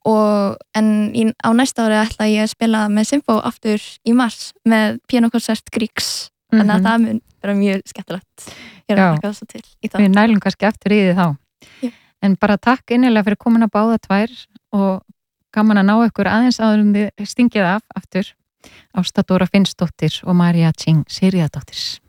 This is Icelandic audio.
á næsta ári ætla ég að spila með Symfó aftur í mars með píanókonsert Grieks þannig að það mun vera mjög skemmtilegt ég er að taka þessu til í það Við nælum kannski eftir í því þá en bara takk innilega fyrir komin að báða tvær og gaman að ná ykkur aðeins áður þið stingið af aftur Ásta Dóra Finnsdóttir og María Tjing Sigríðardóttir